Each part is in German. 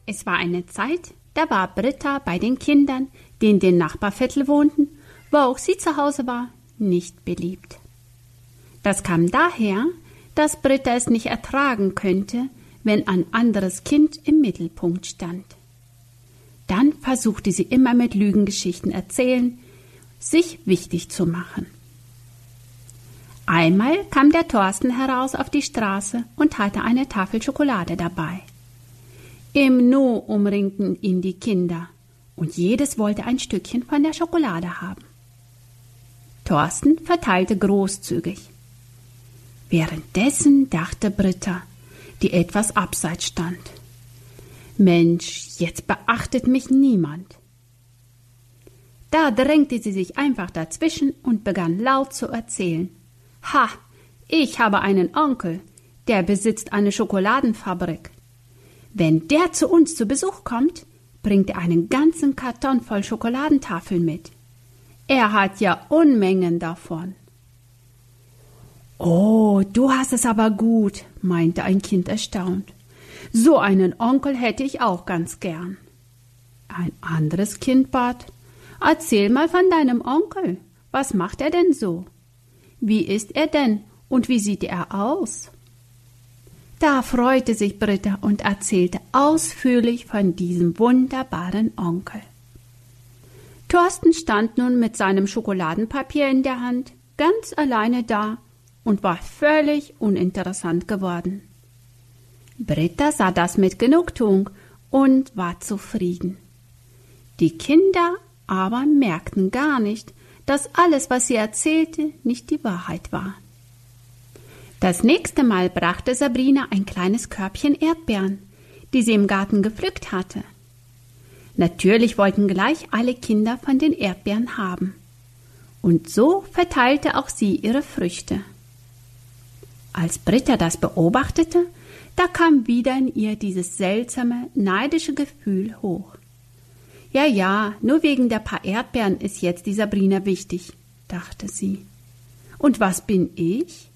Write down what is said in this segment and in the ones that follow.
Es war eine Zeit, da war Britta bei den Kindern, die in den Nachbarviertel wohnten, wo auch sie zu Hause war, nicht beliebt. Das kam daher, dass Britta es nicht ertragen könnte, wenn ein anderes Kind im Mittelpunkt stand. Dann versuchte sie immer mit Lügengeschichten erzählen, sich wichtig zu machen. Einmal kam der Thorsten heraus auf die Straße und hatte eine Tafel Schokolade dabei. Im Nu umringten ihn die Kinder, und jedes wollte ein Stückchen von der Schokolade haben. Thorsten verteilte großzügig. Währenddessen dachte Britta, die etwas abseits stand: Mensch, jetzt beachtet mich niemand. Da drängte sie sich einfach dazwischen und begann laut zu erzählen. Ha, ich habe einen Onkel, der besitzt eine Schokoladenfabrik. Wenn der zu uns zu Besuch kommt, bringt er einen ganzen Karton voll Schokoladentafeln mit. Er hat ja Unmengen davon. Oh, du hast es aber gut, meinte ein Kind erstaunt. So einen Onkel hätte ich auch ganz gern. Ein anderes Kind bat: Erzähl mal von deinem Onkel. Was macht er denn so? Wie ist er denn und wie sieht er aus? Da freute sich Britta und erzählte ausführlich von diesem wunderbaren Onkel. Thorsten stand nun mit seinem Schokoladenpapier in der Hand, ganz alleine da und war völlig uninteressant geworden. Britta sah das mit Genugtuung und war zufrieden. Die Kinder aber merkten gar nicht, dass alles, was sie erzählte, nicht die Wahrheit war. Das nächste Mal brachte Sabrina ein kleines Körbchen Erdbeeren, die sie im Garten gepflückt hatte. Natürlich wollten gleich alle Kinder von den Erdbeeren haben. Und so verteilte auch sie ihre Früchte. Als Britta das beobachtete, da kam wieder in ihr dieses seltsame, neidische Gefühl hoch. Ja, nur wegen der paar Erdbeeren ist jetzt die Sabrina wichtig, dachte sie. Und was bin ich?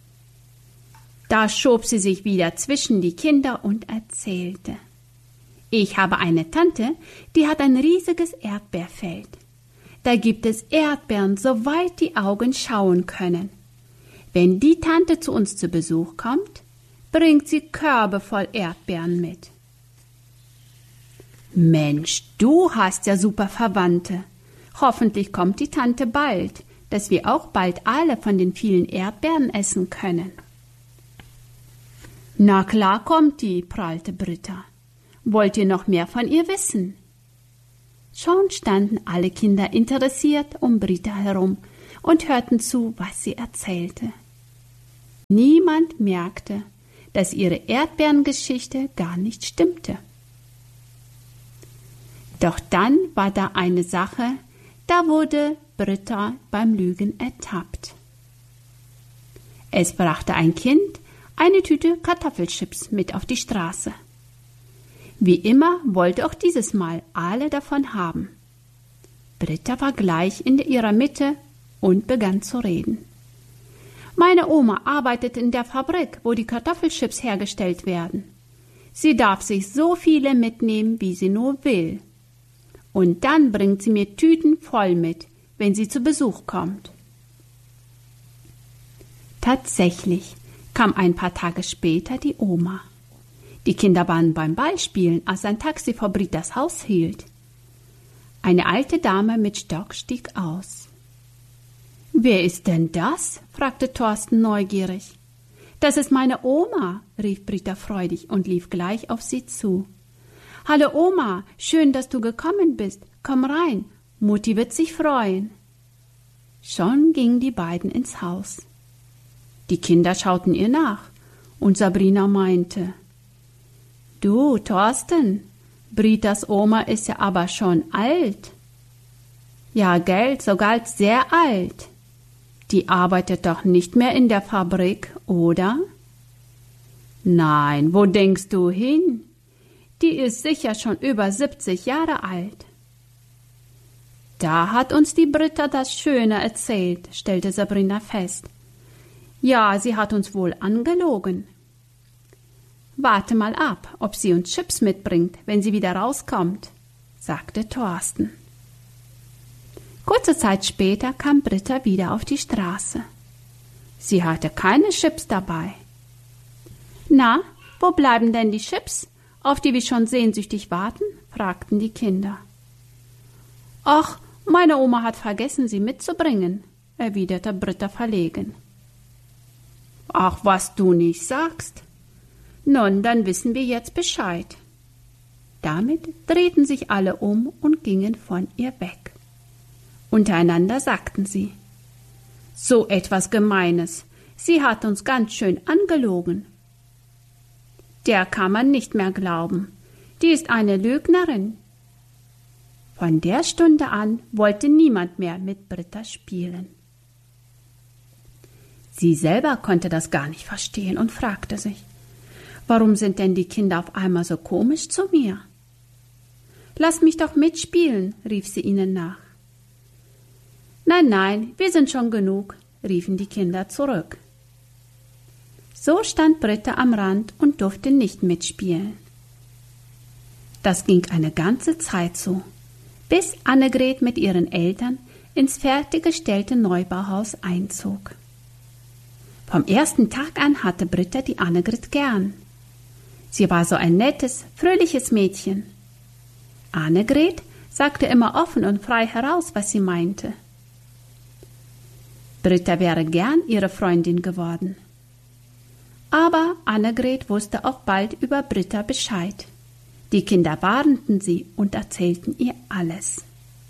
Da schob sie sich wieder zwischen die Kinder und erzählte: Ich habe eine Tante, die hat ein riesiges Erdbeerfeld. Da gibt es Erdbeeren, soweit die Augen schauen können. Wenn die Tante zu uns zu Besuch kommt, bringt sie Körbe voll Erdbeeren mit. Mensch, du hast ja super Verwandte. Hoffentlich kommt die Tante bald, dass wir auch bald alle von den vielen Erdbeeren essen können. Na klar kommt die, prahlte Britta. Wollt ihr noch mehr von ihr wissen? Schon standen alle Kinder interessiert um Britta herum und hörten zu, was sie erzählte. Niemand merkte, dass ihre Erdbeerengeschichte gar nicht stimmte. Doch dann war da eine Sache, da wurde Britta beim Lügen ertappt. Es brachte ein Kind eine Tüte Kartoffelchips mit auf die Straße. Wie immer wollte auch dieses Mal alle davon haben. Britta war gleich in ihrer Mitte und begann zu reden. Meine Oma arbeitet in der Fabrik, wo die Kartoffelchips hergestellt werden. Sie darf sich so viele mitnehmen, wie sie nur will. Und dann bringt sie mir Tüten voll mit, wenn sie zu Besuch kommt. Tatsächlich kam ein paar Tage später die Oma. Die Kinder waren beim Ballspielen, als ein Taxi vor Brittas Haus hielt. Eine alte Dame mit Stock stieg aus. »Wer ist denn das?« fragte Thorsten neugierig. »Das ist meine Oma«, rief Britta freudig und lief gleich auf sie zu. »Hallo Oma, schön, dass du gekommen bist. Komm rein, Mutti wird sich freuen.« Schon gingen die beiden ins Haus. Die Kinder schauten ihr nach und Sabrina meinte: »Du, Thorsten, Brittas Oma ist ja aber schon alt.« »Ja, gell, sogar sehr alt. Die arbeitet doch nicht mehr in der Fabrik, oder?« »Nein, wo denkst du hin? Die ist sicher schon über 70 Jahre alt.« »Da hat uns die Britta das Schöne erzählt«, stellte Sabrina fest. »Ja, sie hat uns wohl angelogen.« Warte mal ab, ob sie uns Chips mitbringt, wenn sie wieder rauskommt, sagte Thorsten. Kurze Zeit später kam Britta wieder auf die Straße. Sie hatte keine Chips dabei. »Na, wo bleiben denn die Chips, auf die wir schon sehnsüchtig warten?« fragten die Kinder. »Ach, meine Oma hat vergessen, sie mitzubringen«, erwiderte Britta verlegen. »Ach, was du nicht sagst. Nun, dann wissen wir jetzt Bescheid.« Damit drehten sich alle um und gingen von ihr weg. Untereinander sagten sie: »So etwas Gemeines, sie hat uns ganz schön angelogen.« »Der kann man nicht mehr glauben, die ist eine Lügnerin.« Von der Stunde an wollte niemand mehr mit Britta spielen. Sie selber konnte das gar nicht verstehen und fragte sich: Warum sind denn die Kinder auf einmal so komisch zu mir? »Lasst mich doch mitspielen«, rief sie ihnen nach. »Nein, nein, wir sind schon genug«, riefen die Kinder zurück. So stand Britta am Rand und durfte nicht mitspielen. Das ging eine ganze Zeit so, bis Annegret mit ihren Eltern ins fertiggestellte Neubauhaus einzog. Vom ersten Tag an hatte Britta die Annegret gern. Sie war so ein nettes, fröhliches Mädchen. Annegret sagte immer offen und frei heraus, was sie meinte. Britta wäre gern ihre Freundin geworden. Aber Annegret wusste auch bald über Britta Bescheid. Die Kinder warnten sie und erzählten ihr alles.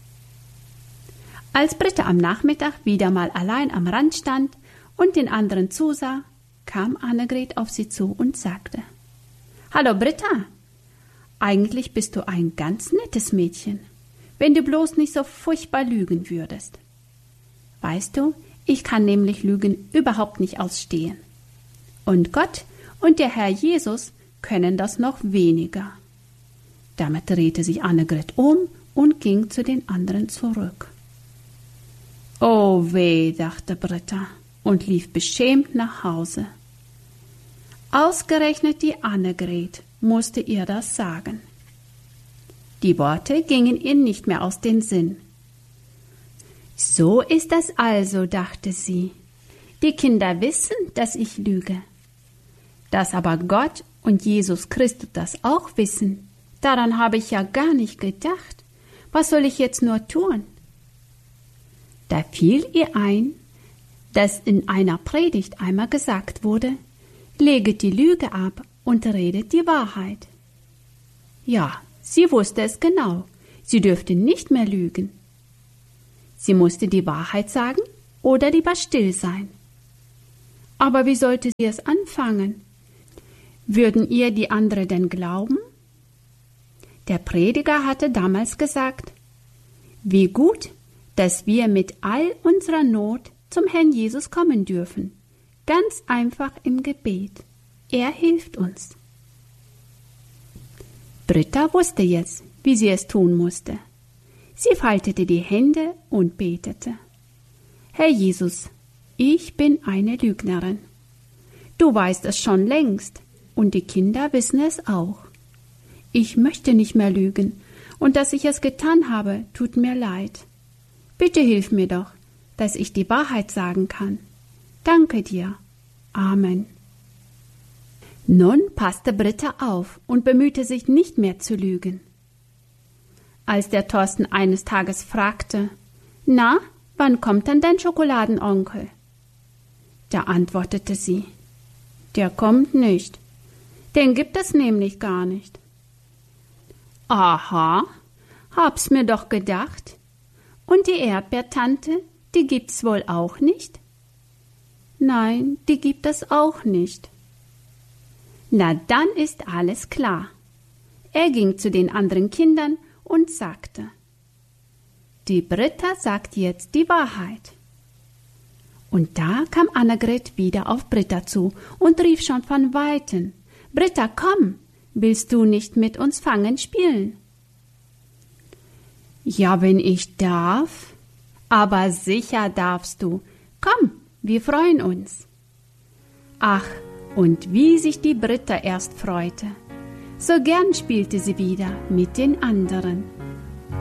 Als Britta am Nachmittag wieder mal allein am Rand stand und den anderen zusah, kam Annegret auf sie zu und sagte: »Hallo Britta, eigentlich bist du ein ganz nettes Mädchen, wenn du bloß nicht so furchtbar lügen würdest. Weißt du, ich kann nämlich Lügen überhaupt nicht ausstehen. Und Gott und der Herr Jesus können das noch weniger.« Damit drehte sich Annegret um und ging zu den anderen zurück. »Oh weh«, dachte Britta und lief beschämt nach Hause. Ausgerechnet die Annegret musste ihr das sagen. Die Worte gingen ihr nicht mehr aus dem Sinn. »So ist das also«, dachte sie. »Die Kinder wissen, dass ich lüge. Dass aber Gott und Jesus Christus das auch wissen, daran habe ich ja gar nicht gedacht. Was soll ich jetzt nur tun?« Da fiel ihr ein, dass in einer Predigt einmal gesagt wurde: »Leget die Lüge ab und redet die Wahrheit.« Ja, sie wusste es genau. Sie dürfte nicht mehr lügen. Sie musste die Wahrheit sagen oder lieber still sein. Aber wie sollte sie es anfangen? Würden ihr die anderen denn glauben? Der Prediger hatte damals gesagt: »Wie gut, dass wir mit all unserer Not zum Herrn Jesus kommen dürfen. Ganz einfach im Gebet. Er hilft uns.« Britta wusste jetzt, wie sie es tun musste. Sie faltete die Hände und betete: »Herr Jesus, ich bin eine Lügnerin. Du weißt es schon längst und die Kinder wissen es auch. Ich möchte nicht mehr lügen und dass ich es getan habe, tut mir leid. Bitte hilf mir doch, dass ich die Wahrheit sagen kann. Danke dir. Amen.« Nun passte Britta auf und bemühte sich nicht mehr zu lügen. Als der Thorsten eines Tages fragte: »Na, wann kommt denn dein Schokoladenonkel?« Da antwortete sie: »Der kommt nicht. Den gibt es nämlich gar nicht.« »Aha, hab's mir doch gedacht. Und die Erdbeertante, die gibt's wohl auch nicht?« »Nein, die gibt es auch nicht.« Na, dann ist alles klar. Er ging zu den anderen Kindern und sagte: »Die Britta sagt jetzt die Wahrheit.« Und da kam Annegret wieder auf Britta zu und rief schon von Weitem: »Britta, komm, willst du nicht mit uns Fangen spielen?« »Ja, wenn ich darf.« »Aber sicher darfst du. Komm, wir freuen uns.« »Ach, Und wie sich die Britta erst freute. So gern spielte sie wieder mit den anderen.